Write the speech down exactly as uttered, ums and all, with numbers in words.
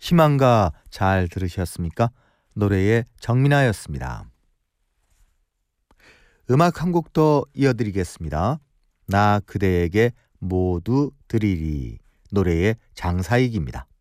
희망가 잘 들으셨습니까? 노래의 정민아였습니다. 음악 한 곡 더 이어드리겠습니다. 나 그대에게 모두 드리리, 노래의 장사익입니다.